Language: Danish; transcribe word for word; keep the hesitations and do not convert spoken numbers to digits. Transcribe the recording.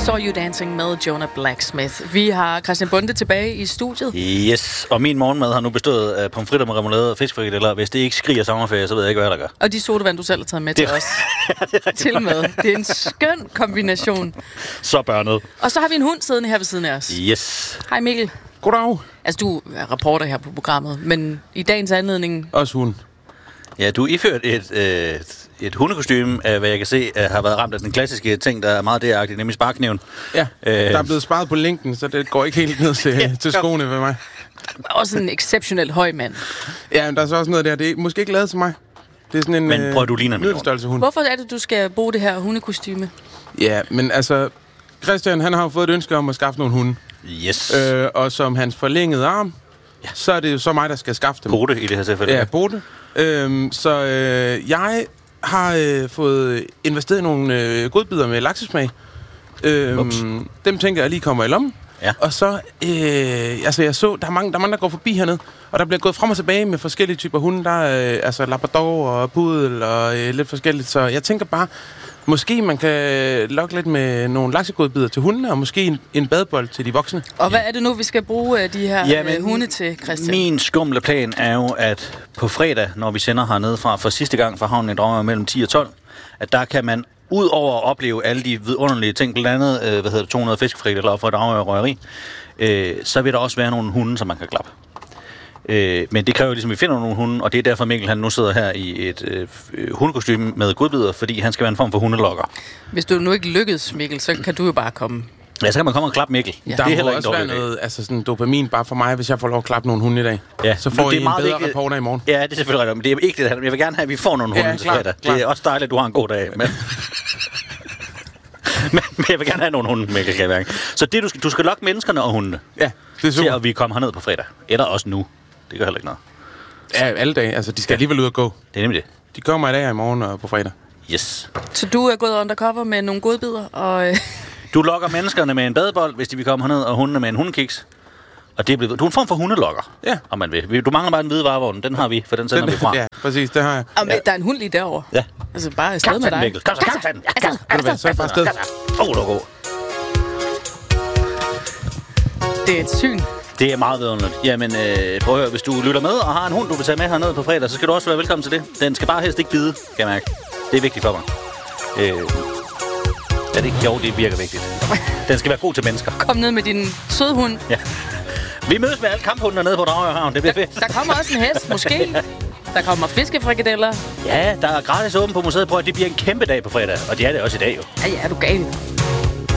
Saw You Dancing med Jonah Blacksmith. Vi har Christian Bonde tilbage i studiet. Yes, og min morgenmad har nu bestået af pomfritter med remoulade og fiskefrikadeller. Hvis det ikke skriger sommerferie, så ved jeg ikke, hvad der gør. Og de sodavand, du selv har taget med til os. Til med. Det er en skøn kombination. Så børnet. Og så har vi en hund siddende her ved siden af os. Yes. Hej Mikkel. Goddag. Altså, du er reporter her på programmet, men i dagens anledning... Også hund. Ja, du er iført et, øh, et hundekostyme, af, hvad jeg kan se, har været ramt af den klassiske ting, der er meget deragtigt, nemlig sparkniven. Ja, øh, der er blevet sparet på længden, så det går ikke helt ned til, ja, til skoene ved mig. Også en exceptionelt høj mand. Ja, men der er så også noget der. Det er måske ikke lavet til mig. Det er sådan en men prøv, du ligner en middelstørrelse hund. Hvorfor er det, du skal bruge det her hundekostyme? Ja, men altså... Christian, han har jo fået et ønske om at skaffe nogle hunde. Yes. Øh, og som hans forlængede arm, ja. Så er det jo så mig, der skal skaffe dem. Bode i det her tilfælde. Ja, Bode. Øhm, så øh, jeg har øh, fået investeret i nogle øh, godbidder med laksesmag. Øhm, dem tænker jeg lige kommer i lommen. Ja. Og så, øh, altså jeg så, der er, mange, der er mange, der går forbi hernede, og der bliver gået frem og tilbage med forskellige typer hunde. Der er øh, altså labrador og pudel og øh, lidt forskelligt. Så jeg tænker bare, måske man kan lokke lidt med nogle laksegodbidder til hundene, og måske en, en badebold til de voksne. Og hvad er det nu, vi skal bruge de her ja, men hunde til, Christian? Min skumle plan er jo, at på fredag, når vi sender hernede fra for sidste gang fra havnen i Dragør mellem ti og tolv, at der kan man ud over at opleve alle de vidunderlige ting, blandt andet øh, hvad hedder det, to hundrede fiskefrikadeller fra Dragør Røgeri, øh, så vil der også være nogle hunde, som man kan klappe. Øh, men det kræver ligesom, at vi finder nogle hunde, og det er derfor Mikkel han nu sidder her i et øh, hundekostyme med godbidder, fordi han skal være en form for hundelokker. Hvis du nu ikke lykkes, Mikkel, så kan du jo bare komme. Ja, så kan man komme og klappe Mikkel. Ja. Der må også være noget altså sådan dopamin bare for mig, hvis jeg får lov at klappe nogle hunde i dag. Ja. Så får I en bedre vigtigt. Reporter i morgen. Ja, det er selvfølgelig rigtigt, men det er ikke det, jeg vil gerne have, at vi får nogle hunde ja, til fredag. Det er også dejligt, at du har en god dag, men... men, men jeg vil gerne have nogle hunde, Mikkel, kan jeg mærke. Så det, du, skal, du skal lokke menneskerne og hundene. Ja, det er super. Til at vi kommer herned på fredag. Eller også nu. Det gør heller ikke noget. Ja, alle dage. Altså, de skal alligevel ud og gå. Det er nemlig det. De kommer i dag og i morgen og på fredag. Yes. Så du er gået undercover med nogle godbidder, og... Du lokker menneskerne med en badebold, hvis de vil komme herned, og hundene med en hundekiks. Og det er blevet... Du er en form for hundelokker, ja. Om man vil. Du mangler bare en hvide varevogn. Den har vi, for den sender den, vi fra. Ja, præcis. Det har jeg. Og ja. Der er en hund lige derovre. Ja. Altså bare afsted med dig. Mikkel. Kom så, kom så, kom så. Ved du hvad, så er jeg bare afsted. Åh, du er god. Det er et syn. Det er meget vidunderligt. Jamen, øh, prøv at høre, hvis du lytter med og har en hund, du vil tage med hernede på fredag, så skal du også være velkommen til det. Den skal bare helst ikke bide, kan jeg mærke. Det er vigtigt for mig. Øh, ja, det, jo, det virker vigtigt. Den skal være god til mennesker. Kom ned med din søde hund. Ja. Vi mødes med alle kamphundene nede på Dragør Havn. Det bliver der, fedt. Der kommer også en hest, måske. Der kommer fiskefrikadeller. Ja, der er gratis åben på museet. Prøv at det bliver en kæmpe dag på fredag. Og det er det også i dag, jo. Ja, ja, er du gal.